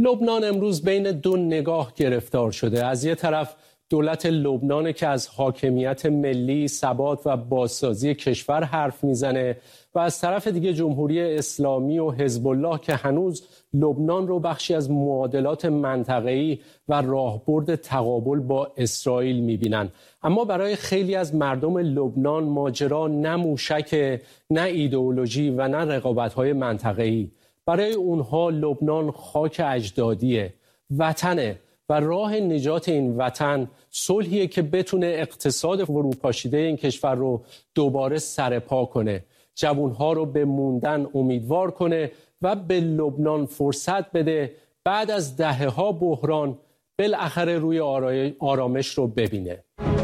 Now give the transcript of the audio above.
لبنان امروز بین دو نگاه گرفتار شده. از یک طرف دولت لبنان که از حاکمیت ملی، ثبات و بازسازی کشور حرف میزنه و از طرف دیگه جمهوری اسلامی و حزب الله که هنوز لبنان رو بخشی از معادلات منطقه‌ای و راهبرد تقابل با اسرائیل میبینن. اما برای خیلی از مردم لبنان ماجرا نه موشک، نه ایدئولوژی و نه رقابت‌های منطقه‌ای. برای اونها لبنان خاک اجدادیه، وطنه و راه نجات این وطن صلحیه که بتونه اقتصاد فروپاشیده این کشور رو دوباره سرپا کنه، جوانها رو به موندن امیدوار کنه و به لبنان فرصت بده بعد از دهه‌ها بحران بالاخره روی آرامش رو ببینه.